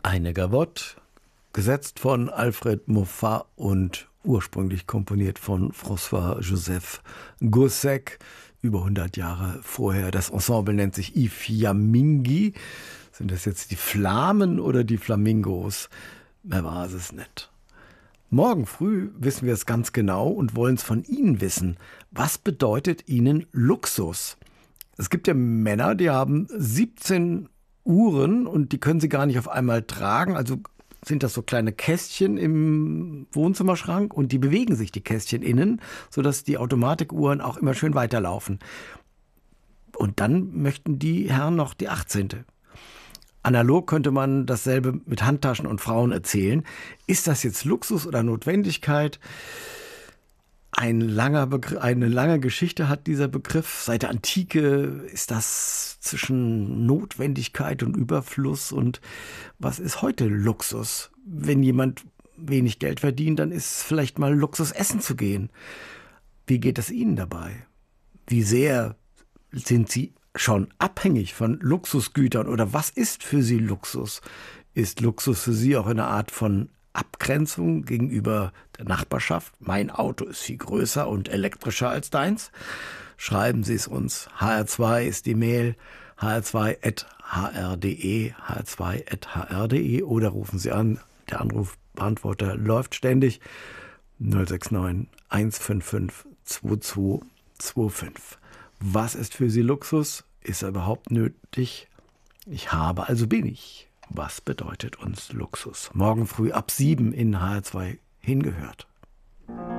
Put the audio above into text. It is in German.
Eine Gavotte, gesetzt von Alfred Moffat und ursprünglich komponiert von François-Joseph Gossec, über 100 Jahre vorher. Das Ensemble nennt sich I Fiamminghi. Sind das jetzt die Flamen oder die Flamingos? Wer weiß es nicht. Morgen früh wissen wir es ganz genau und wollen es von Ihnen wissen. Was bedeutet Ihnen Luxus? Es gibt ja Männer, die haben 17 Uhren und die können sie gar nicht auf einmal tragen. Also sind das so kleine Kästchen im Wohnzimmerschrank und die bewegen sich, die Kästchen innen, sodass die Automatikuhren auch immer schön weiterlaufen. Und dann möchten die Herren noch die 18. Analog könnte man dasselbe mit Handtaschen und Frauen erzählen. Ist das jetzt Luxus oder Notwendigkeit? Eine lange Geschichte hat dieser Begriff. Seit der Antike ist das zwischen Notwendigkeit und Überfluss. Und was ist heute Luxus? Wenn jemand wenig Geld verdient, dann ist es vielleicht mal Luxus, essen zu gehen. Wie geht es Ihnen dabei? Wie sehr sind Sie schon abhängig von Luxusgütern? Oder was ist für Sie Luxus? Ist Luxus für Sie auch eine Art von Abgrenzung gegenüber der Nachbarschaft? Mein Auto ist viel größer und elektrischer als deins. Schreiben Sie es uns. hr2 ist die Mail, hr2@hr.de, hr2@hr.de oder rufen Sie an. Der Anrufbeantworter läuft ständig. 069 155 2225. Was ist für Sie Luxus? Ist er überhaupt nötig? Ich habe, also bin ich. Was bedeutet uns Luxus? Morgen früh ab 7 in HR2 hingehört.